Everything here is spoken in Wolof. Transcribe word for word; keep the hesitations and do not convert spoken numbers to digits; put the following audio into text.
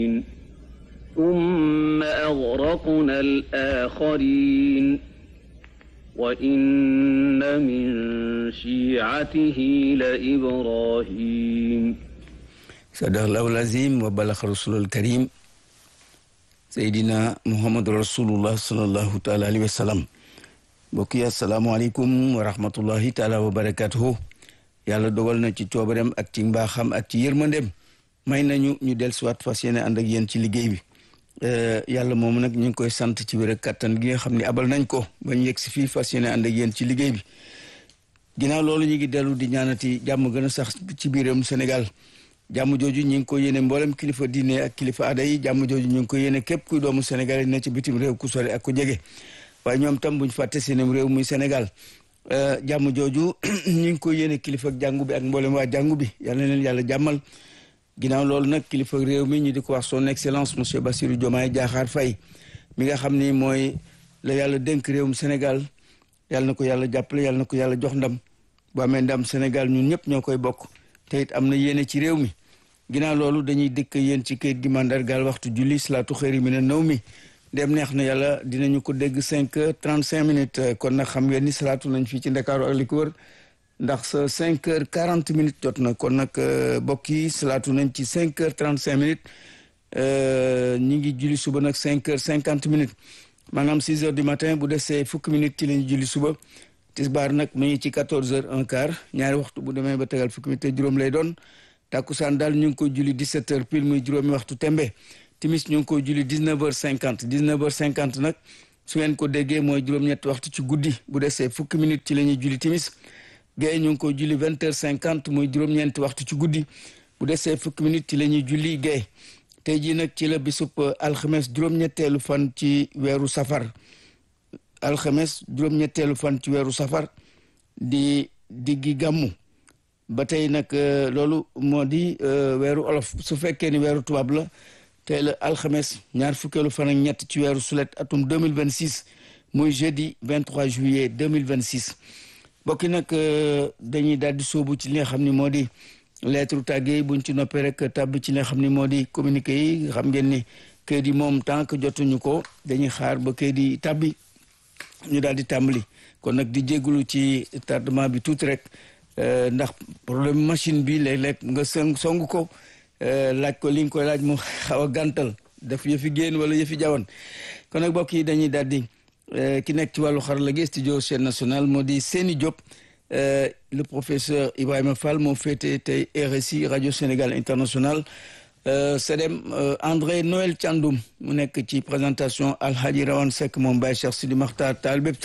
ثم أغرقنا الآخرين وإن من شيعته لإبراهيم صدق الله العظيم وبلغ رسول الكريم سيدنا محمد رسول الله صلى الله تعالى عليه وسلم mbokk yi asalaamaaleykum wa rahmatullahi taala wa barakatuhu yàlla dogal na ci coobareem ak ci mbaaxam ak ci yërmandeem may nañu ñu dellusiwaat fas yéene ànd ak yéen ci liggéey bi yàlla moom nag ñu ngi koy sant ci wér ak kattan gi nga xam ne abal nañ ko ba ñu yegg si fii fas yéene ànd ak yéen ci liggéey bi ginnaaw loolu ñu ngi dellu di ñaanati jàmm gën a sax ci biiram Sénégal jàmm jooju ñu ngi ko yéene mboolem kilifa diine ak kilifa aada yi jàmm jooju ñu ngi ko yéene képp kuy doomu Sénégal yi ne ci bitim réew ku sori ak ku jege waaye ñoom tam buñ fàtte seenam réew muy Sénégal jàmm jooju ñu ngi ko yéene kilifa ak jàngu bi ak mboolem waa jàngu bi yàlla na leen yàlla jàmmal ginnaaw loolu nag kilifa réew mi ñu di ko wax son excellence monsieur Bassirou Diomaye Diakhar Faye mi nga xam ni mooy la yàlla dénk réewum Sénégal yàlla na ko yàlla jàppale yàlla na ko yàlla jox ndam bu amee ndam Sénégal ñun ñëpp ñoo koy bokk te it am na yéene ci réew mi ginnaaw loolu dañuy dëkk yéen ci kayit gi mandargaal waxtu julli salaatu xëyri mi ne naw mi dem neex na yàlla dinañu ko dégg cinq heures trente cinq minutes kon nag xam ngeen ni salaatu nañ fii ci Ndakaaru ak li ko wër ndax sa cinq heures quarante minutes jot na kon nag mbokk yi salaatu nañ ci cinq heures trente cinq minutes ñi ngi julli suba nag cinq heures cinquante minutes maanaam six heures du matin bu desee fukki minutes ci lañu julli suba tisbaar nag mu ngi ci quatorze heures un quart ñaari waxtu bu demee ba tegal fukki minutes te juróom lay doon takkusaan daal ñu ngi koy julli dix-sept heures pile muy juróomi waxtu tembe timis ñu ngi koy julli dix-neuf heures cinquante dix-neuf heures cinquante nag su ngeen ko déggee mooy juróom-ñetti waxtu ci guddi bu desee fukki minutes ci la ñuy julli timis gée ñu ngi koy julli vingt heures cinquante muy juróom-ñeenti waxtu ci guddi bu desee fukki minutes ci la ñuy julli gée tey jii nag ci la bisub alxames juróom-ñetteelu fan ci weeru safar alxames juróom-ñetteelu fan ci weeru safar di diggi gàmmu ba tey nag loolu moo di weeru olof su fekkee ni weeru tubaab la tey la alxames ñaar fukkeelu fan ak ñett ci weeru sulet atum deux mille vingt-six muy jeudi vingt-trois juillet deux mille vingt-six bokki nag dañuy daal di sóobu ci li nga xam ni moo di lettre tàggee yi buñ ci noppee rek tàbb ci li nga xam ni moo di communiqué yi xam ngeen ni kayit yi moom tant que jotuñu ko dañuy xaar ba kayit yi tàbbi ñu daal di tàmbali kon nag di jégalu ci tardement bi tuuti rek ndax problème machine bi léeg-léeg nga song song ko laaj ko li nga koy laaj mu xaw a gàntal daf yëfi génn wala yëfi jawan kon nag mbokk yi dañuy daal di ki nekk ci wàllu xarala gi studio chaîne nationale moo di Seni Diop le professeur Ibrahima Fall moo féete tey R S I rajo Sénégal international Sedem André Noël Thiandoum mu nekk ci présentation Alhaji Rawane Seck moom Baye Cheikh Sidi Makhtar Taal bépp